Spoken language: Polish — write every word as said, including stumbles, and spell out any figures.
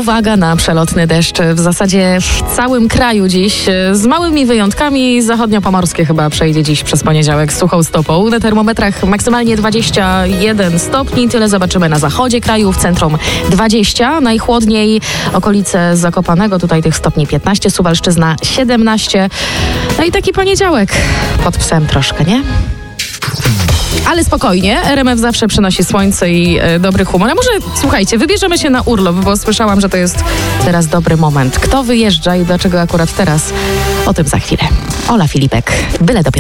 Uwaga na przelotny deszcz w zasadzie w całym kraju dziś. Z małymi wyjątkami zachodniopomorskie chyba przejdzie dziś przez poniedziałek suchą stopą. Na termometrach maksymalnie dwadzieścia jeden stopni. Tyle zobaczymy na zachodzie kraju, w centrum dwadzieścia. Najchłodniej okolice Zakopanego, tutaj tych stopni piętnaście, Suwalszczyzna siedemnaście. No i taki poniedziałek pod psem troszkę, nie? Ale spokojnie, R M F zawsze przynosi słońce i e, dobry humor. A może, słuchajcie, wybierzemy się na urlop, bo słyszałam, że to jest teraz dobry moment. Kto wyjeżdża i dlaczego akurat teraz? O tym za chwilę. Ola Filipek, byle do piątku.